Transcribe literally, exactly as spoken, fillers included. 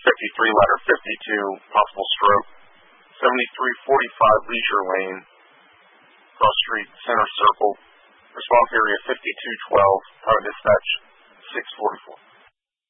fifty-three ladder fifty-two, possible stroke. seventy-three forty-five Leisure Lane, cross street, center circle. Response area fifty-two twelve, power dispatch six forty-four.